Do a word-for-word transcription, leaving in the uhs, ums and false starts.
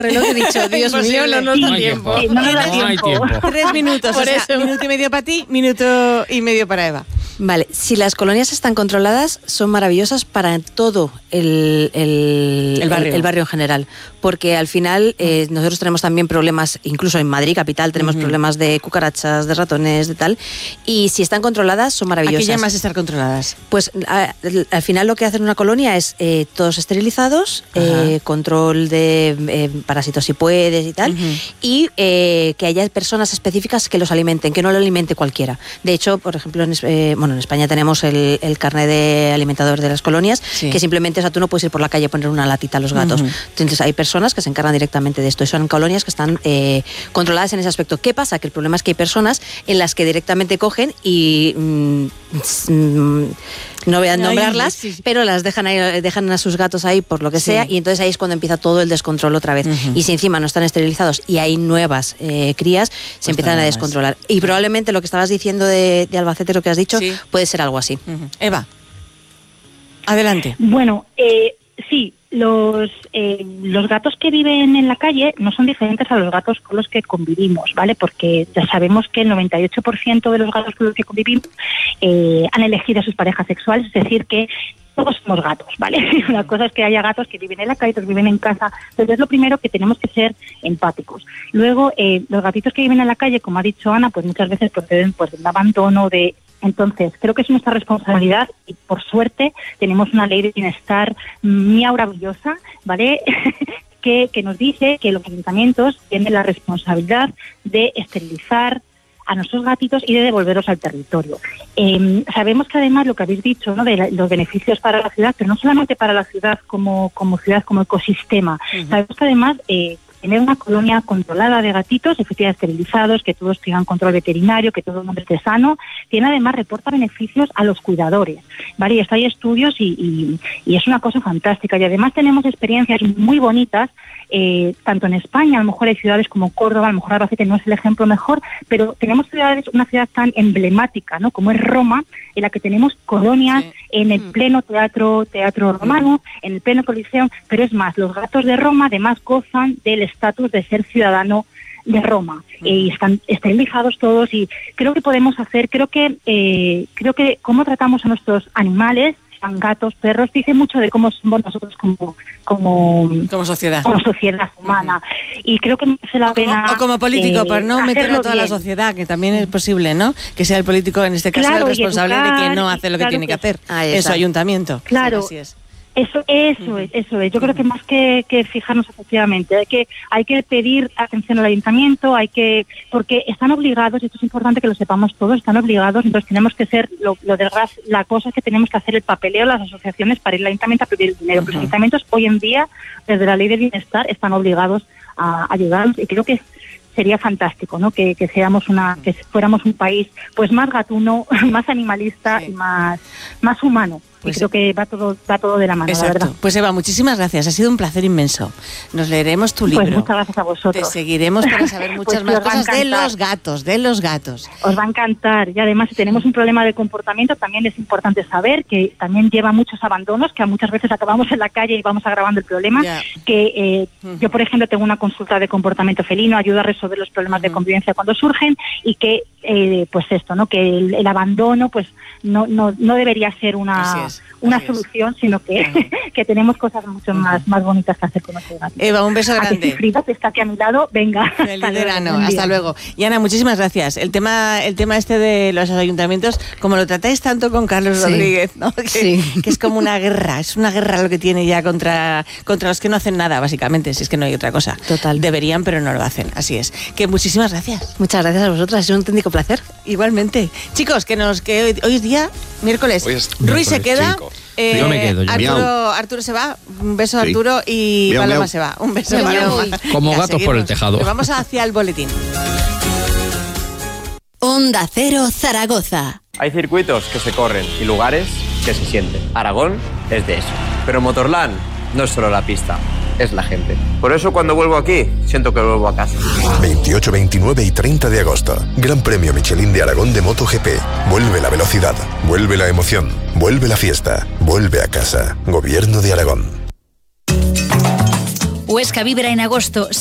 reloj he dicho, Dios mío, no nos da no hay tiempo. tiempo. No, no, No hay tiempo. Tres minutos, Por o sea, eso. minuto y medio para ti, minuto y medio para Eva. Vale, si las colonias están controladas, son maravillosas para todo el, el, El barrio. el, el barrio en general, porque al final eh, nosotros tenemos también problemas, incluso en Madrid capital tenemos Ujú. problemas de cucarachas, de ratones, de tal, y si están controladas son ¿A qué maravillosas. llamas estar controladas? Pues a- al final lo que hacen una colonia es eh, todos esterilizados, eh, control de eh, parásitos si puedes y tal, Ujú. y eh, que haya personas específicas que los alimenten, que no lo alimente cualquiera. De hecho, por ejemplo, en, es- eh, bueno, en España tenemos el, el carnet de alimentador de las colonias, Sí. que simplemente, o sea, tú no puedes ir por la calle a poner una latita a los gatos. Ujú. Entonces hay personas que se encargan directamente de esto y son colonias que están eh, controladas en ese aspecto. ¿Qué pasa? Que el problema es que hay personas en las que directamente cogen y mm, mm, no voy a Ay, nombrarlas, sí, sí. pero las dejan ahí, dejan a sus gatos ahí por lo que Sí. sea, y entonces ahí es cuando empieza todo el descontrol otra vez. Ujú. Y si encima no están esterilizados y hay nuevas eh, crías, se empiezan nada a más. descontrolar. Y probablemente lo que estabas diciendo de, de Albacete, lo que has dicho, Sí. puede ser algo así. Ujú. Eva, adelante. Bueno, eh, sí, los, eh, los gatos que viven en la calle no son diferentes a los gatos con los que convivimos, ¿vale? Porque ya sabemos que el noventa y ocho por ciento de los gatos con los que convivimos eh, han elegido a sus parejas sexuales, es decir, que todos somos gatos, ¿vale? Una cosa es que haya gatos que viven en la calle, otros viven en casa, entonces es lo primero que tenemos que ser empáticos. Luego, eh, los gatitos que viven en la calle, como ha dicho Ana, pues muchas veces proceden pues, de un abandono, de... Entonces, creo que es nuestra responsabilidad y, por suerte, tenemos una ley de bienestar muy maravillosa, ¿vale? que, que nos dice que los ayuntamientos tienen la responsabilidad de esterilizar a nuestros gatitos y de devolverlos al territorio. Eh, sabemos que además lo que habéis dicho, ¿no?, de la, los beneficios para la ciudad, pero no solamente para la ciudad como, como ciudad, como ecosistema. Ujú. Sabemos que además eh, tener una colonia controlada de gatitos, efectivamente esterilizados, que todos tengan control veterinario, que todo el mundo esté sano, tiene además, reporta beneficios a los cuidadores, ¿vale? Y esto hay estudios y, y, y es una cosa fantástica. Y además tenemos experiencias muy bonitas, eh, tanto en España, a lo mejor hay ciudades como Córdoba, a lo mejor Albacete no es el ejemplo mejor, pero tenemos ciudades, una ciudad tan emblemática, ¿no?, como es Roma, en la que tenemos colonias Sí. en el Mm. pleno teatro, teatro romano, en el pleno coliseo, pero es más, los gatos de Roma además gozan del estatus de ser ciudadano de Roma, Mm. eh, y están esterilizados todos, y creo que podemos hacer, creo que eh, creo que cómo tratamos a nuestros animales, sean gatos, perros, dice mucho de cómo somos nosotros como como Como sociedad. como sociedad humana, y creo que merece la O como, pena o como político, eh, para no meter a hacerlo toda la bien. sociedad, que también es posible, ¿no? Que sea el político, en este caso, Claro, el y responsable de educar, que no y hace lo que claro tiene que que- hacer Ahí en su está. ayuntamiento. Claro. Sí, así es. Eso, eso es, eso es. Yo creo que más que, que fijarnos efectivamente, hay que, hay que pedir atención al ayuntamiento, hay que, porque están obligados, y esto es importante que lo sepamos todos, están obligados, entonces tenemos que ser, lo, lo de ras- la cosa es que tenemos que hacer el papeleo, las asociaciones para ir al ayuntamiento a pedir el dinero. Pero los ayuntamientos hoy en día, desde la ley de bienestar, están obligados a ayudarnos, y creo que es, sería fantástico, ¿no?, que, que seamos una, que fuéramos un país pues más gatuno, más animalista, Sí. y más, más humano. Pues y creo que va todo, va todo de la mano, la Exacto. verdad. Pues Eva, muchísimas gracias. Ha sido un placer inmenso. Nos leeremos tu libro. Pues muchas gracias a Te vosotros. seguiremos para saber muchas Pues más os va a cosas de encantar. los gatos, de los gatos. Os va a encantar. Y además, si tenemos un problema de comportamiento, también es importante saber que también lleva muchos abandonos, que a muchas veces acabamos en la calle y vamos agravando el problema. Ya. Que eh, Ujú. yo, por ejemplo, tengo una consulta de comportamiento felino, ayuda a resolver los problemas de Ujú. convivencia cuando surgen, y que, eh, pues esto, ¿no?, que el, el abandono, pues no, no, no debería ser Así una, es, una así es. solución, sino que, que tenemos cosas mucho más, más bonitas que hacer con nuestros gatos. Eva, un beso A que sí, grande. Frida, que está aquí a mi lado, venga. Feliz hasta luego, verano, buen hasta día. luego. Y Ana, muchísimas gracias. El tema, el tema este de los ayuntamientos, como lo tratáis tanto con Carlos Sí. Rodríguez, ¿no? Que, Sí. que es como una guerra, es una guerra lo que tiene ya contra, contra los que no hacen nada, básicamente, si es que no hay otra cosa. Total. Deberían, pero no lo hacen, así es. Que muchísimas gracias. Muchas gracias a vosotras, es un auténtico placer. Igualmente. Chicos, que nos que hoy, hoy es día miércoles. Hoy es Ruiz se miércoles, queda. cinco. eh, Yo me quedo, yo. Arturo, Miau. Arturo se va. Un beso a Sí. Arturo y Miau, Paloma miau. se va. Un beso, Miau, Paloma. miau. Como Venga, gatos por el seguimos. tejado. Nos vamos hacia el boletín. Onda Cero Zaragoza. Hay circuitos que se corren y lugares que se sienten. Aragón es de eso. Pero Motorland no es solo la pista, es la gente. Por eso cuando vuelvo aquí, siento que vuelvo a casa. veintiocho, veintinueve y treinta de agosto. Gran Premio Michelin de Aragón de MotoGP. Vuelve la velocidad, vuelve la emoción, vuelve la fiesta, vuelve a casa. Gobierno de Aragón. Huesca vibra en agosto.